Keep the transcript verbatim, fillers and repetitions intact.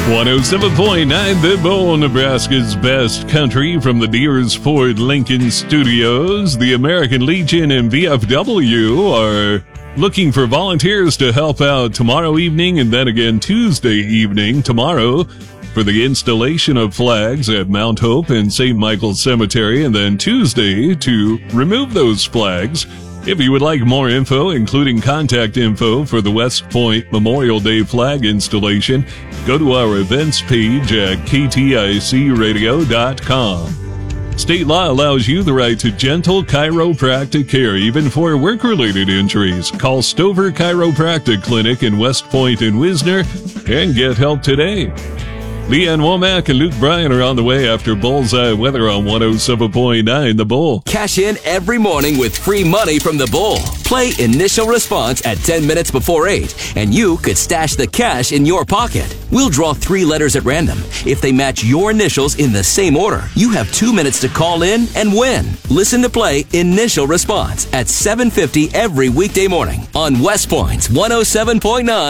one oh seven point nine The Bull, Nebraska's best country, from the Deers Ford Lincoln Studios. The American Legion and V F W are looking for volunteers to help out tomorrow evening and then again Tuesday evening. Tomorrow for the installation of flags at Mount Hope and Saint Michael's Cemetery, and then Tuesday to remove those flags. If you would like more info, including contact info for the West Point Memorial Day flag installation, go to our events page at k t i c radio dot com. State law allows you the right to gentle chiropractic care, even for work-related injuries. Call Stover Chiropractic Clinic in West Point and Wisner and get help today. Leanne Womack and Luke Bryan are on the way after Bullseye Weather on one oh seven point nine The Bull. Cash in every morning with free money from the Bull. Play Initial Response at ten minutes before eight, and you could stash the cash in your pocket. We'll draw three letters at random. If they match your initials in the same order, you have two minutes to call in and win. Listen to Play Initial Response at seven fifty every weekday morning on West Point's one oh seven point nine.